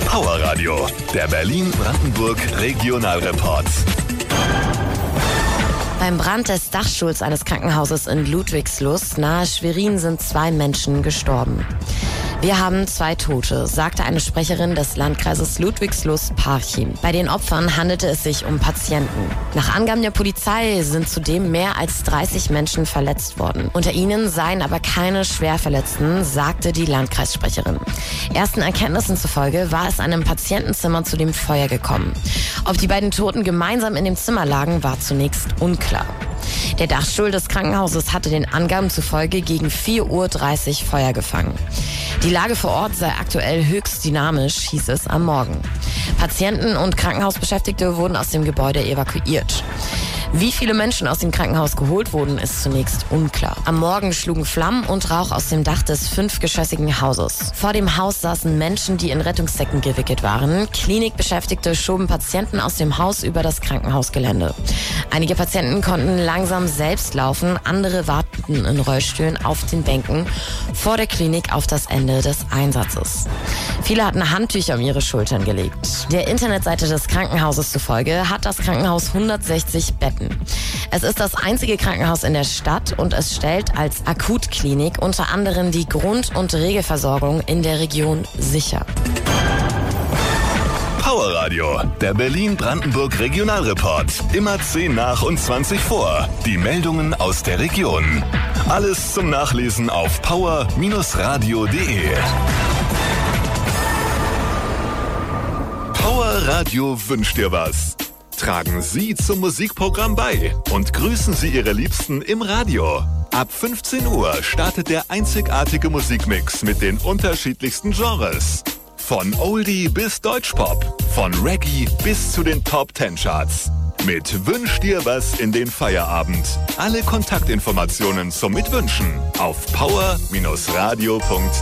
Power Radio, der Berlin-Brandenburg Regionalreport. Beim Brand des Dachstuhls eines Krankenhauses in Ludwigslust nahe Schwerin sind 2 Menschen gestorben. Wir haben 2 Tote, sagte eine Sprecherin des Landkreises Ludwigslust-Parchim. Bei den Opfern handelte es sich um Patienten. Nach Angaben der Polizei sind zudem mehr als 30 Menschen verletzt worden. Unter ihnen seien aber keine Schwerverletzten, sagte die Landkreissprecherin. Ersten Erkenntnissen zufolge war es in einem Patientenzimmer zu dem Feuer gekommen. Ob die beiden Toten gemeinsam in dem Zimmer lagen, war zunächst unklar. Der Dachstuhl des Krankenhauses hatte den Angaben zufolge gegen 4:30 Uhr Feuer gefangen. Die Lage vor Ort sei aktuell höchst dynamisch, hieß es am Morgen. Patienten und Krankenhausbeschäftigte wurden aus dem Gebäude evakuiert. Wie viele Menschen aus dem Krankenhaus geholt wurden, ist zunächst unklar. Am Morgen schlugen Flammen und Rauch aus dem Dach des 5-geschossigen Hauses. Vor dem Haus saßen Menschen, die in Rettungsdecken gewickelt waren. Klinikbeschäftigte schoben Patienten aus dem Haus über das Krankenhausgelände. Einige Patienten konnten langsam selbst laufen, andere warteten in Rollstühlen auf den Bänken vor der Klinik auf das Ende des Einsatzes. Viele hatten Handtücher um ihre Schultern gelegt. Der Internetseite des Krankenhauses zufolge hat das Krankenhaus 160 Betten. Es ist das einzige Krankenhaus in der Stadt und es stellt als Akutklinik unter anderem die Grund- und Regelversorgung in der Region sicher. Power Radio, der Berlin-Brandenburg Regionalreport. Immer 10 nach und 20 vor. Die Meldungen aus der Region. Alles zum Nachlesen auf power-radio.de. Power Radio wünscht dir was. Tragen Sie zum Musikprogramm bei und grüßen Sie Ihre Liebsten im Radio. Ab 15 Uhr startet der einzigartige Musikmix mit den unterschiedlichsten Genres. Von Oldie bis Deutschpop, von Reggae bis zu den Top 10 Charts. Mit Wünsch dir was in den Feierabend. Alle Kontaktinformationen zum Mitwünschen auf power-radio.de.